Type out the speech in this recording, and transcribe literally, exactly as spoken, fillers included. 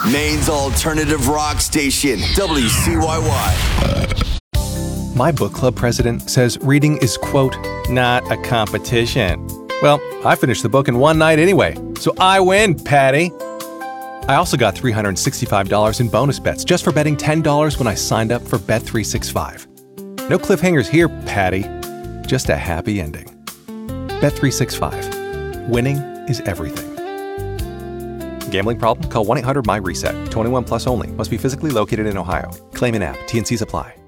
Maine's alternative rock station, W C Y Y. My book club president says reading is, quote, not a competition. Well, I finished the book in one night anyway, so I win, Patty. I also got three hundred sixty-five dollars in bonus bets just for betting ten dollars when I signed up for Bet three sixty-five. No cliffhangers here, Patty. Just a happy ending. Bet three sixty-five. Winning is everything. Gambling problem? Call one eight hundred my reset. twenty-one plus only. Must be physically located in Ohio. Claim in app. T and Cs apply.